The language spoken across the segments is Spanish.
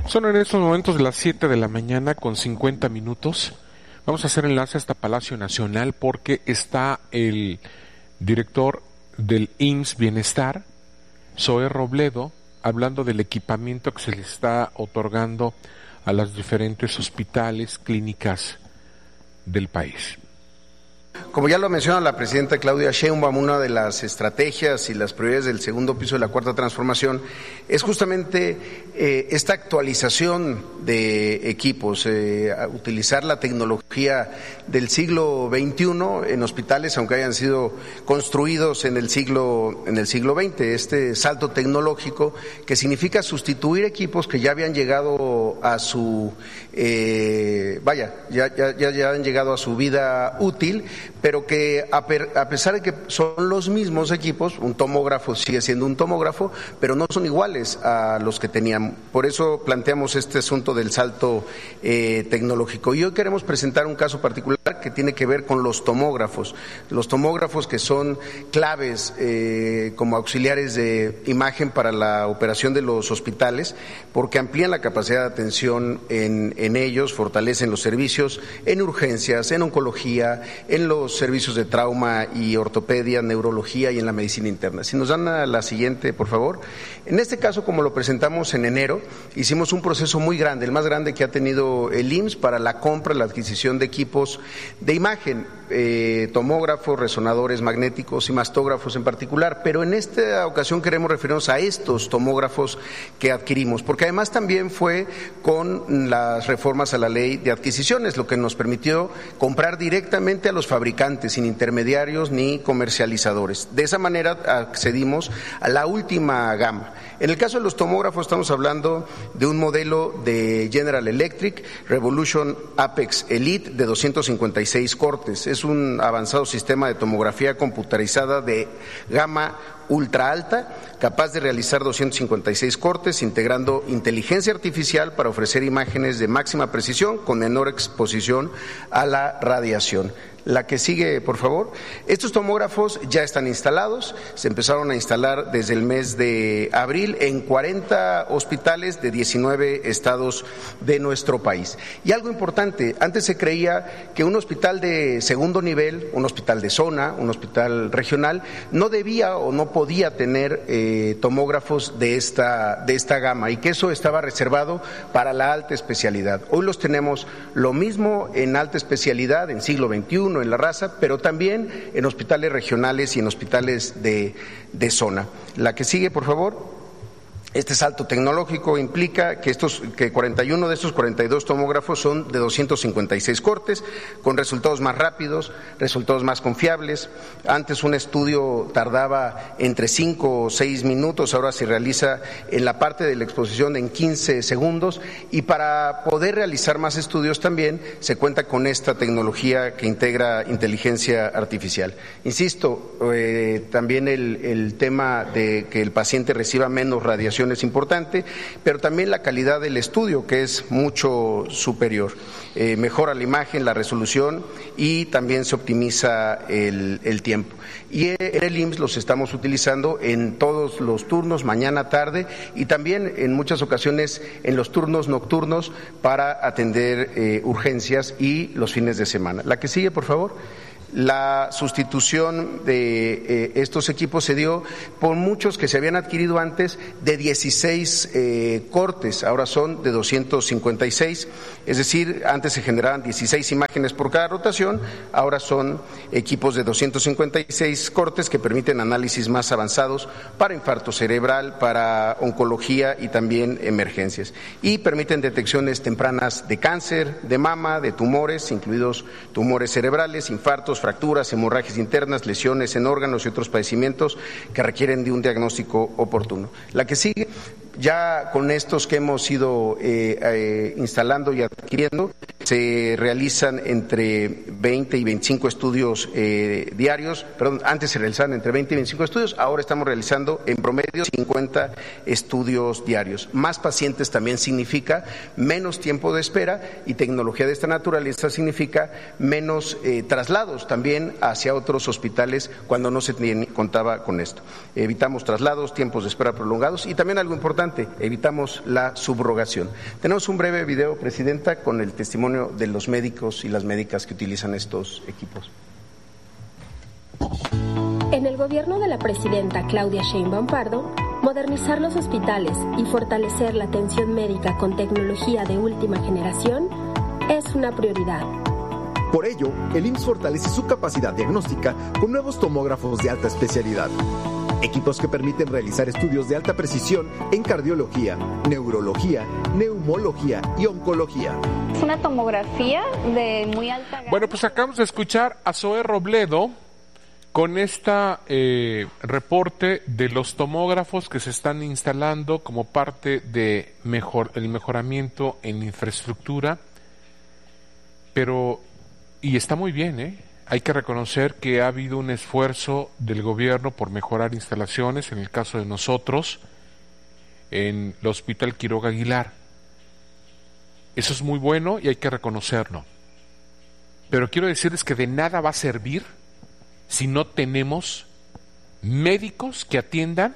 Son en estos momentos las 7 de la mañana con 50 minutos. Vamos a hacer enlace hasta Palacio Nacional porque está el director del IMSS Bienestar, Zoe Robledo, hablando del equipamiento que se le está otorgando a los diferentes hospitales, clínicas del país. Como ya lo menciona la presidenta Claudia Sheinbaum, una de las estrategias y las prioridades del segundo piso de la Cuarta Transformación es justamente esta actualización de equipos, utilizar la tecnología del siglo XXI en hospitales, aunque hayan sido construidos en el siglo XX. Este salto tecnológico que significa sustituir equipos que ya habían llegado a su ya han llegado a su vida útil, pero que a pesar de que son los mismos equipos, un tomógrafo sigue siendo un tomógrafo, pero no son iguales a los que tenían. Por eso planteamos este asunto del salto tecnológico. Y hoy queremos presentar un caso particular que tiene que ver con los tomógrafos que son claves como auxiliares de imagen para la operación de los hospitales, porque amplían la capacidad de atención en ellos, fortalecen los servicios en urgencias, en oncología, en los servicios de trauma y ortopedia, neurología y en la medicina interna. Si nos dan a la siguiente, por favor. En este caso, como lo presentamos en enero, hicimos un proceso muy grande, el más grande que ha tenido el IMSS para la compra, la adquisición de equipos de imagen, tomógrafos, resonadores magnéticos y mastógrafos en particular, pero en esta ocasión queremos referirnos a estos tomógrafos que adquirimos, porque además también fue con las reformas a la ley de adquisiciones, lo que nos permitió comprar directamente a los fabricantes, sin intermediarios ni comercializadores. De esa manera accedimos a la última gama. En el caso de los tomógrafos estamos hablando de un modelo de General Electric Revolution Apex Elite de 256 cortes. Es un avanzado sistema de tomografía computarizada de gama ultra alta, capaz de realizar 256 cortes, integrando inteligencia artificial para ofrecer imágenes de máxima precisión con menor exposición a la radiación. La que sigue, por favor. Estos tomógrafos ya están instalados, se empezaron a instalar desde el mes de abril en 40 hospitales de 19 estados de nuestro país. Y algo importante, antes se creía que un hospital de segundo nivel, un hospital de zona, un hospital regional, no debía o no podía tener tomógrafos de esta gama y que eso estaba reservado para la alta especialidad. Hoy los tenemos lo mismo en alta especialidad, en siglo XXI, en la raza, pero también en hospitales regionales y en hospitales de zona. La que sigue, por favor. Este salto tecnológico implica que 41 de estos 42 tomógrafos son de 256 cortes, con resultados más rápidos, resultados más confiables. Antes un estudio tardaba entre 5 o 6 minutos, ahora se realiza en la parte de la exposición en 15 segundos y para poder realizar más estudios también se cuenta con esta tecnología que integra inteligencia artificial. Insisto, también el tema de que el paciente reciba menos radiación es importante, pero también la calidad del estudio, que es mucho superior. Mejora la imagen, la resolución y también se optimiza el tiempo. Y en el IMSS los estamos utilizando en todos los turnos, mañana, tarde y también en muchas ocasiones en los turnos nocturnos para atender urgencias y los fines de semana. La que sigue, por favor. La sustitución de estos equipos se dio por muchos que se habían adquirido antes de 16 cortes, ahora son de 256, es decir, antes se generaban 16 imágenes por cada rotación, ahora son equipos de 256 cortes que permiten análisis más avanzados para infarto cerebral, para oncología y también emergencias, y permiten detecciones tempranas de cáncer, de mama, de tumores, incluidos tumores cerebrales, infartos, fracturas, hemorragias internas, lesiones en órganos y otros padecimientos que requieren de un diagnóstico oportuno. La que sigue, ya con estos que hemos ido instalando y adquiriendo, Se realizan entre 20 y 25 estudios diarios, perdón, antes se realizaban entre 20 y 25 estudios, ahora estamos realizando en promedio 50 estudios diarios. Más pacientes también significa menos tiempo de espera, y tecnología de esta naturaleza significa menos traslados también hacia otros hospitales cuando no se contaba con esto. Evitamos traslados, tiempos de espera prolongados y también algo importante, evitamos la subrogación. Tenemos un breve video, Presidenta, con el testimonio de los médicos y las médicas que utilizan estos equipos. En el gobierno de la presidenta Claudia Sheinbaum Pardo, modernizar los hospitales y fortalecer la atención médica con tecnología de última generación es una prioridad. Por ello, el IMSS fortalece su capacidad diagnóstica con nuevos tomógrafos de alta especialidad. Equipos que permiten realizar estudios de alta precisión en cardiología, neurología, neumología y oncología. Es una tomografía de muy alta gama. Bueno, pues acabamos de escuchar a Zoe Robledo con reporte de los tomógrafos que se están instalando como parte de el mejoramiento en infraestructura, y está muy bien, Hay que reconocer que ha habido un esfuerzo del gobierno por mejorar instalaciones, en el caso de nosotros, en el Hospital Quiroga Aguilar. Eso es muy bueno y hay que reconocerlo. Pero quiero decirles que de nada va a servir si no tenemos médicos que atiendan.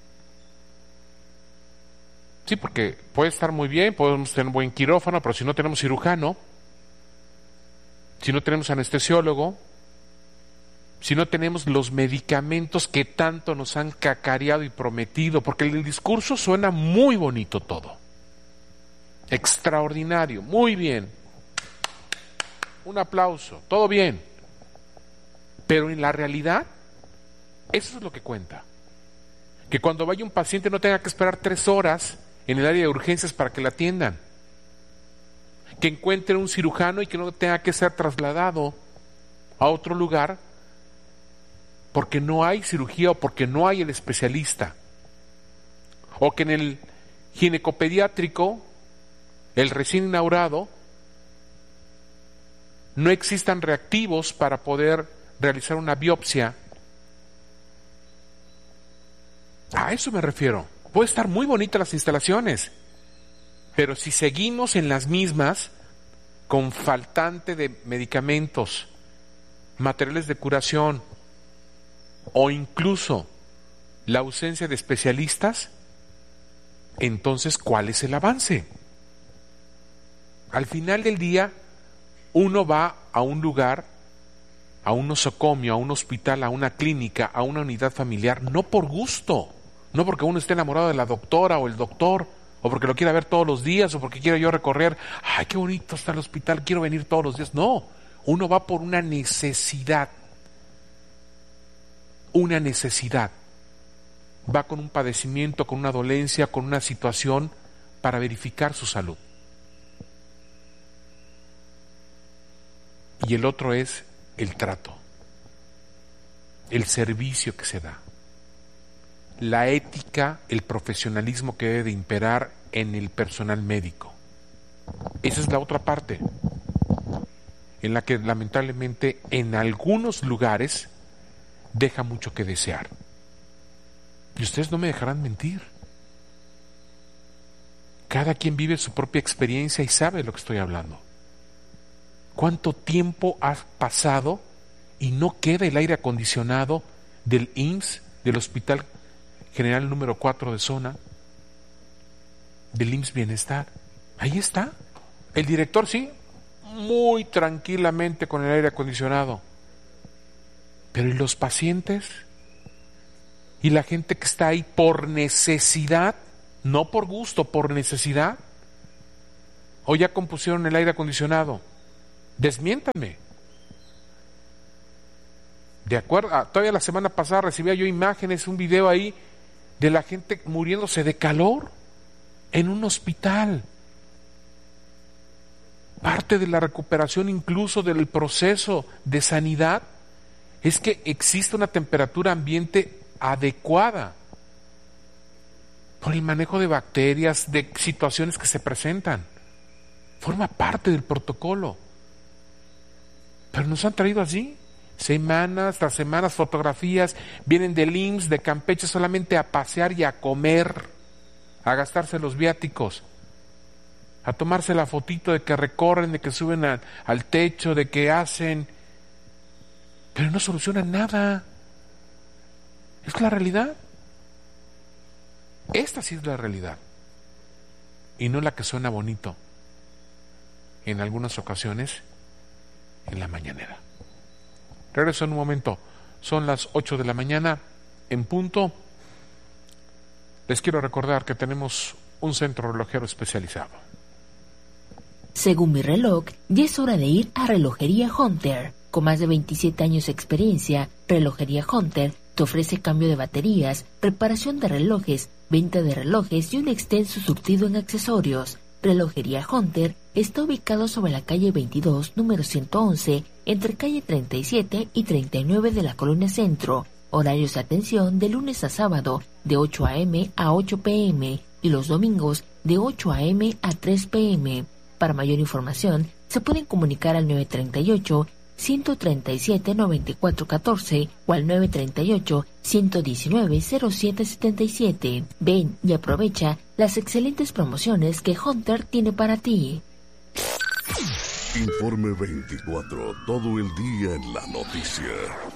Sí, porque puede estar muy bien, podemos tener un buen quirófano, pero si no tenemos cirujano, si no tenemos anestesiólogo, si no tenemos los medicamentos que tanto nos han cacareado y prometido, porque el discurso suena muy bonito todo, extraordinario, muy bien, un aplauso, todo bien, pero en la realidad, eso es lo que cuenta, que cuando vaya un paciente no tenga que esperar 3 horas en el área de urgencias para que la atiendan, que encuentre un cirujano y que no tenga que ser trasladado a otro lugar porque no hay cirugía o porque no hay el especialista, o que en el ginecopediátrico, el recién inaugurado, no existan reactivos para poder realizar una biopsia. A eso me refiero. Puede estar muy bonitas las instalaciones, pero si seguimos en las mismas, con faltante de medicamentos, materiales de curación, o incluso la ausencia de especialistas, entonces, ¿cuál es el avance? Al final del día, uno va a un lugar, a un nosocomio, a un hospital, a una clínica, a una unidad familiar, no por gusto, no porque uno esté enamorado de la doctora o el doctor, o porque lo quiera ver todos los días, o porque quiero yo recorrer, ay, qué bonito está el hospital, quiero venir todos los días. No, uno va por una necesidad. Una necesidad. Va con un padecimiento, con una dolencia, con una situación para verificar su salud. Y el otro es el trato, el servicio que se da, la ética, el profesionalismo que debe de imperar en el personal médico. Esa es la otra parte, en la que lamentablemente en algunos lugares deja mucho que desear. Y ustedes no me dejarán mentir. Cada quien vive su propia experiencia y sabe de lo que estoy hablando. ¿Cuánto tiempo ha pasado y no queda el aire acondicionado del IMSS, del Hospital General número 4 de zona, del IMSS Bienestar? Ahí está. El director, sí, muy tranquilamente con el aire acondicionado. Pero ¿y los pacientes? ¿Y la gente que está ahí por necesidad? No por gusto, por necesidad. ¿O ya compusieron el aire acondicionado? Desmiéntanme. De acuerdo, todavía la semana pasada recibía yo imágenes, un video ahí de la gente muriéndose de calor en un hospital. Parte de la recuperación incluso del proceso de sanidad es que existe una temperatura ambiente adecuada por el manejo de bacterias, de situaciones que se presentan. Forma parte del protocolo. Pero nos han traído así, semanas tras semanas, fotografías, vienen del IMSS, de Campeche, solamente a pasear y a comer, a gastarse los viáticos, a tomarse la fotito de que recorren, de que suben al techo, de que hacen, pero no solucionan nada. Es la realidad. Esta sí es la realidad, y no la que suena bonito en algunas ocasiones en la mañanera. Regreso en un momento. Son las 8 de la mañana en punto. Les quiero recordar que tenemos un centro relojero especializado. Según mi reloj, ya es hora de ir a Relojería Hunter. Con más de 27 años de experiencia, Relojería Hunter te ofrece cambio de baterías, reparación de relojes, venta de relojes y un extenso surtido en accesorios. Relojería Hunter está ubicado sobre la calle 22, número 111, entre calle 37 y 39 de la Colonia Centro. Horarios de atención de lunes a sábado, de 8 a.m. a 8 p.m. y los domingos, de 8 a.m. a 3 p.m. Para mayor información, se pueden comunicar al 938-137-9414 o al 938-119-0777. Ven y aprovecha las excelentes promociones que Hunter tiene para ti. Informe 24, todo el día en la noticia.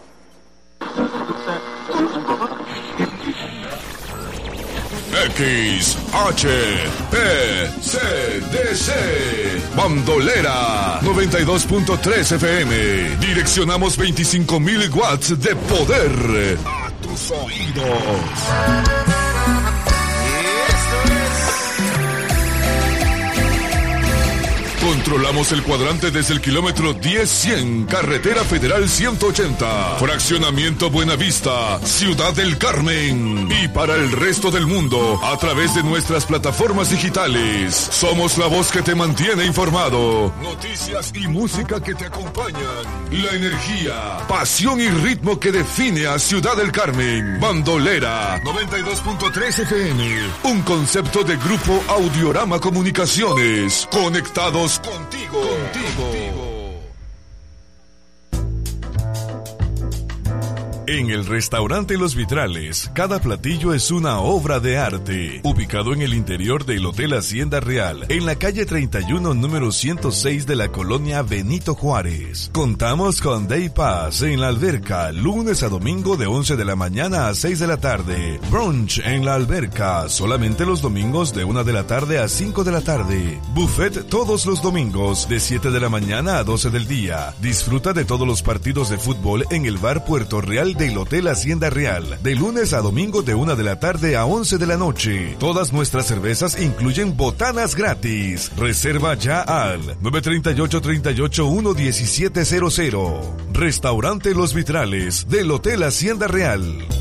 XHPCDC Bandolera 92.3 FM. Direccionamos 25,000 watts de poder a tus oídos. Controlamos el cuadrante desde el kilómetro 10-100, Carretera Federal 180, Fraccionamiento Buenavista, Ciudad del Carmen. Y para el resto del mundo, a través de nuestras plataformas digitales. Somos la voz que te mantiene informado. Noticias y música que te acompañan. La energía, pasión y ritmo que define a Ciudad del Carmen. Bandolera 92.3 FM. Un concepto de Grupo Audiorama Comunicaciones. Conectados contigo. En el restaurante Los Vitrales, cada platillo es una obra de arte. Ubicado en el interior del Hotel Hacienda Real, en la calle 31, número 106 de la colonia Benito Juárez. Contamos con Day Pass en la alberca, lunes a domingo de 11 de la mañana a 6 de la tarde. Brunch en la alberca, solamente los domingos de 1 de la tarde a 5 de la tarde. Buffet todos los domingos, de 7 de la mañana a 12 del día. Disfruta de todos los partidos de fútbol en el bar Puerto Real del Hotel Hacienda Real, de lunes a domingo de 1 de la tarde a 11 de la noche. Todas nuestras cervezas incluyen botanas gratis. Reserva ya al 938-38-11700. Restaurante Los Vitrales del Hotel Hacienda Real.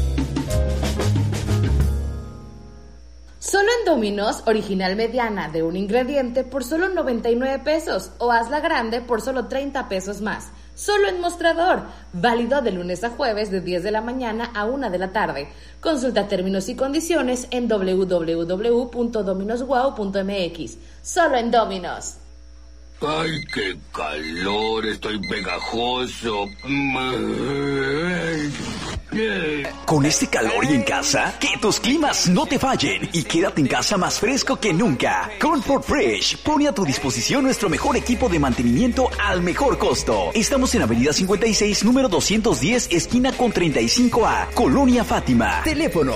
Solo en Domino's, original mediana de un ingrediente por solo 99 pesos o hazla grande por solo 30 pesos más. Solo en Mostrador, válido de lunes a jueves de 10 de la mañana a 1 de la tarde. Consulta términos y condiciones en www.dominoswow.mx. Solo en Domino's. ¡Ay, qué calor! Estoy pegajoso. Con este calor y en casa, que tus climas no te fallen y quédate en casa más fresco que nunca. Comfort Fresh pone a tu disposición nuestro mejor equipo de mantenimiento al mejor costo. Estamos en Avenida 56, número 210, esquina con 35A, Colonia Fátima. Teléfono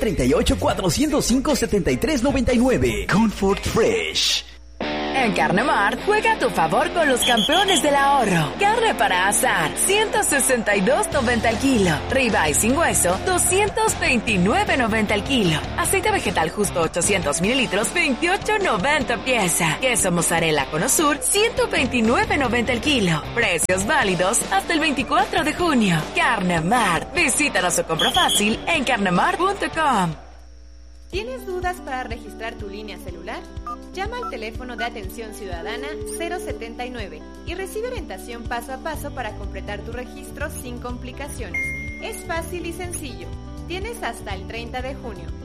938-405-7399. Comfort Fresh. En Carnemart, juega a tu favor con los campeones del ahorro. Carne para asar, $162.90 al kilo. Ribeye sin hueso, $229.90 al kilo. Aceite vegetal justo 800 mililitros, $28.90 pieza. Queso mozzarella Cono Sur, $129.90 al kilo. Precios válidos hasta el 24 de junio. Carnemart. Visítanos o compra fácil en carnemart.com. ¿Tienes dudas para registrar tu línea celular? Llama al teléfono de atención ciudadana 079 y recibe orientación paso a paso para completar tu registro sin complicaciones. Es fácil y sencillo. Tienes hasta el 30 de junio.